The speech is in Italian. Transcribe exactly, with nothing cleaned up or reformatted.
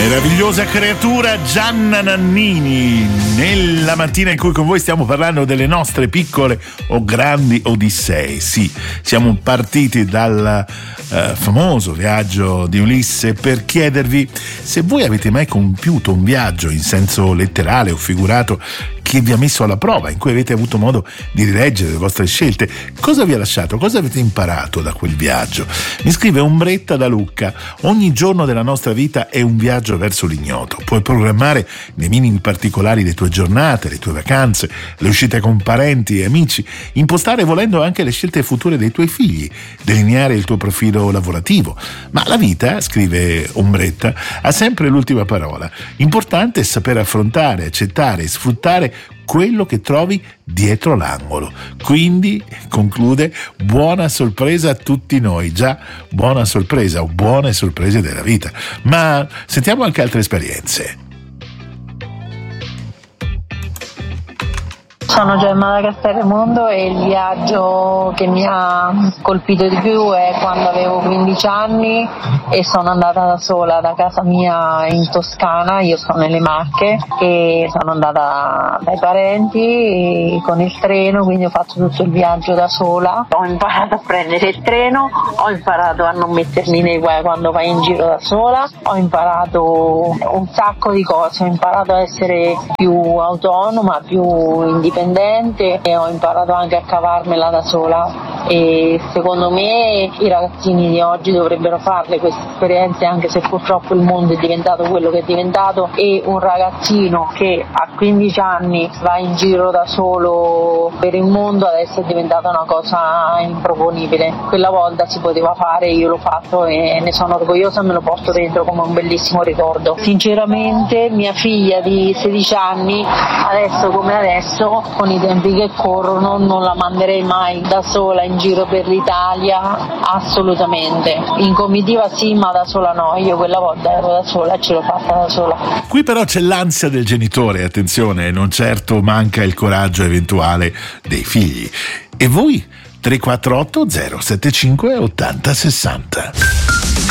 Meravigliosa creatura Gianna Nannini, nella mattina in cui con voi stiamo parlando delle nostre piccole o grandi odissee. Sì, siamo partiti dal eh, famoso viaggio di Ulisse per chiedervi se voi avete mai compiuto un viaggio in senso letterale o figurato che vi ha messo alla prova, in cui avete avuto modo di rileggere le vostre scelte. Cosa vi ha lasciato? Cosa avete imparato da quel viaggio? Mi scrive Umbretta da Lucca: ogni giorno della nostra vita è un viaggio verso l'ignoto. Puoi programmare nei minimi particolari le tue giornate, le tue vacanze, le uscite con parenti e amici, impostare volendo anche le scelte future dei tuoi figli, delineare il tuo profilo lavorativo. Ma la vita, scrive Umbretta, ha sempre l'ultima parola. Importante è saper affrontare, accettare e sfruttare quello che trovi dietro l'angolo. Quindi, conclude, buona sorpresa a tutti noi. Già, buona sorpresa o buone sorprese della vita. Ma sentiamo anche altre esperienze. Sono Gemma da Castelremondo e il viaggio che mi ha colpito di più è quando avevo quindici anni e sono andata da sola da casa mia in Toscana. Io sto nelle Marche e sono andata dai parenti con il treno, quindi ho fatto tutto il viaggio da sola. Ho imparato a prendere il treno, ho imparato a non mettermi nei guai quando vai in giro da sola, ho imparato un sacco di cose, ho imparato a essere più autonoma, più indipendente, e ho imparato anche a cavarmela da sola, e secondo me i ragazzini di oggi dovrebbero farle queste esperienze, anche se purtroppo il mondo è diventato quello che è diventato, e un ragazzino che a quindici anni va in giro da solo per il mondo adesso è diventata una cosa improponibile. Quella volta si poteva fare, io l'ho fatto e ne sono orgogliosa e me lo porto dentro come un bellissimo ricordo. Sinceramente mia figlia di sedici anni, adesso come adesso, con i tempi che corrono, non la manderei mai da sola in giro per l'Italia, assolutamente. In comitiva sì, ma da sola no. Io quella volta ero da sola e ce l'ho fatta da sola. Qui però c'è l'ansia del genitore, attenzione, non certo manca il coraggio eventuale dei figli. E voi? tre quattro otto zero sette cinque ottanta sessanta.